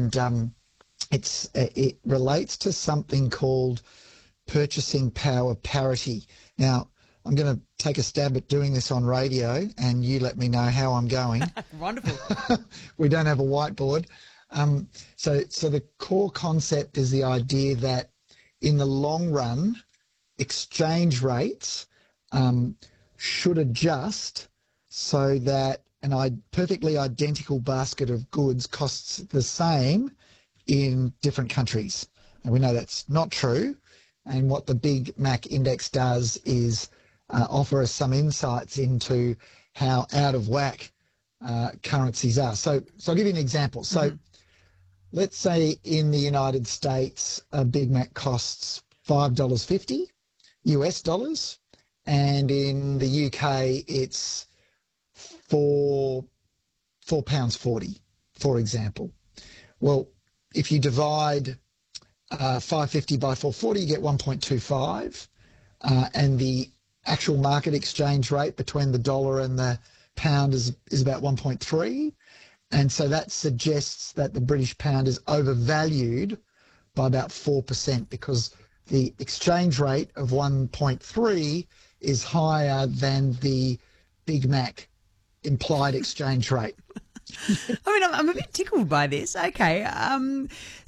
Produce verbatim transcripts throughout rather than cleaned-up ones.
and um, it's it relates to something called purchasing power parity. Now, I'm going to take a stab at doing this on radio, and you let me know how I'm going. Wonderful. We don't have a whiteboard. Um, so, so the core concept is the idea that in the long run, exchange rates um, should adjust so that an I- perfectly identical basket of goods costs the same in different countries. And we know that's not true. And what the Big Mac Index does is uh, offer us some insights into how out of whack uh, currencies are. So, so I'll give you an example. So mm-hmm. let's say in the United States, a Big Mac costs five dollars fifty U S dollars, and in the U K it's four four pounds forty, for example. Well, if you divide uh, five fifty by four forty, you get one point two five, uh, and the actual market exchange rate between the dollar and the pound is is about one point three, and so that suggests that the British pound is overvalued by about four percent because the exchange rate of one point three is higher than the Big Mac implied exchange rate. I mean, I'm, I'm a bit tickled by this. Okay. Um,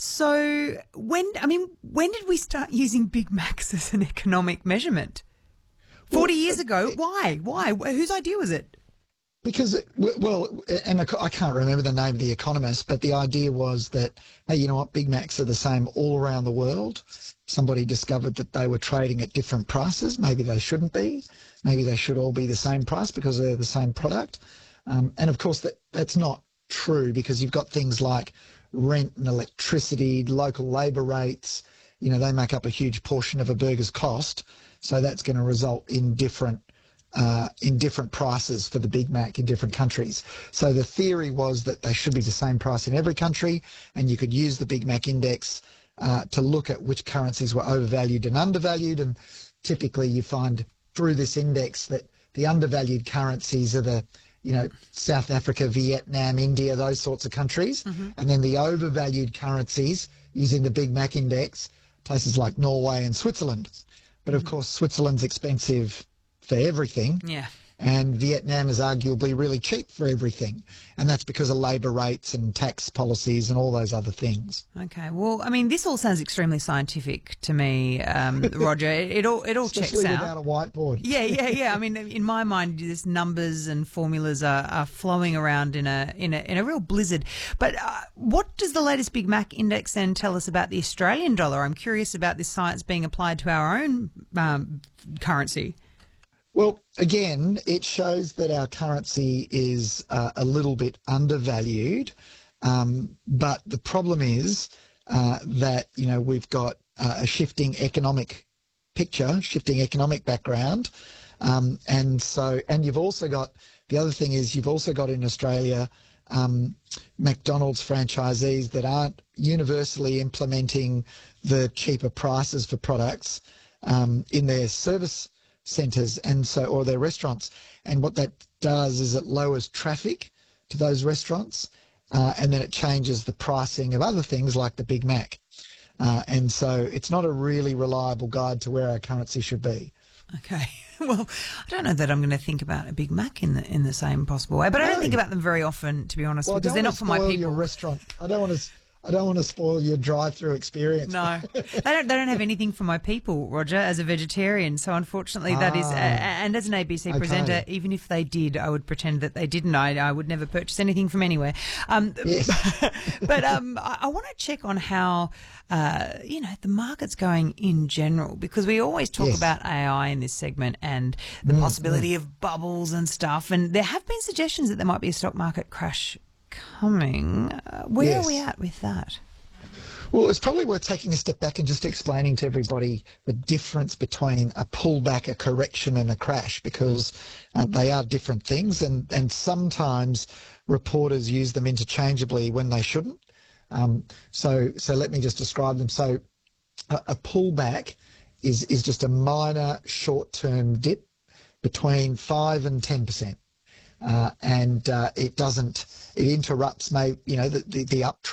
so when, I mean, when did we start using Big Macs as an economic measurement? forty well, years ago. Why? Why? Whose idea was it? Because, well, and I can't remember the name of the economist, but the idea was that, hey, you know what, Big Macs are the same all around the world. Somebody discovered that they were trading at different prices. Maybe they shouldn't be. Maybe they should all be the same price because they're the same product. Um, and, of course, that, that's not true because you've got things like rent and electricity, local labour rates. You know, they make up a huge portion of a burger's cost. So that's going to result in different Uh, in different prices for the Big Mac in different countries. So the theory was that they should be the same price in every country, and you could use the Big Mac Index uh, to look at which currencies were overvalued and undervalued. And typically you find through this index that the undervalued currencies are the, you know, South Africa, Vietnam, India, those sorts of countries. Mm-hmm. And then the overvalued currencies using the Big Mac Index, places like Norway and Switzerland. But of mm-hmm. course, Switzerland's expensive for everything. Yeah. And Vietnam is arguably really cheap for everything. And that's because of labour rates and tax policies and all those other things. Okay. Well, I mean, this all sounds extremely scientific to me, um, Roger. It, it all it all Especially checks out. without a whiteboard. Yeah, yeah, yeah. I mean, in my mind, these numbers and formulas are, are flowing around in a in a in a real blizzard. But uh, what does the latest Big Mac Index then tell us about the Australian dollar? I'm curious about this science being applied to our own um, currency. Well, again, it shows that our currency is uh, a little bit undervalued, um, but the problem is uh, that, you know, we've got uh, a shifting economic picture, shifting economic background, um, and so, and you've also got, the other thing is you've also got in Australia um, McDonald's franchisees that aren't universally implementing the cheaper prices for products um, in their service centres and so or their restaurants, and what that does is it lowers traffic to those restaurants, uh, and then it changes the pricing of other things like the Big Mac, uh, and so it's not a really reliable guide to where our currency should be. Okay, well, I don't know that I'm going to think about a Big Mac in the in the same possible way, but no. I don't think about them very often, to be honest, well, because they're not for my people. Your restaurant. I don't want to. I don't want to spoil your drive-through experience. No, they don't. They don't have anything for my people, Roger, as a vegetarian. So unfortunately, ah, that is. Uh, and as an A B C okay. presenter, even if they did, I would pretend that they didn't. I, I would never purchase anything from anywhere. Um, yes. But um, I, I want to check on how uh, you know the market's going in general, because we always talk yes. about A I in this segment and the mm, possibility mm. of bubbles and stuff. And there have been suggestions that there might be a stock market crash coming. Uh, where yes. are we at with that? Well, it's probably worth taking a step back and just explaining to everybody the difference between a pullback, a correction and a crash, because uh, they are different things, and, and sometimes reporters use them interchangeably when they shouldn't. Um, so so let me just describe them. So a, a pullback is, is just a minor short-term dip between five and ten percent. Uh, and uh, it doesn't, it interrupts, may, you know, the, the, the uptrend.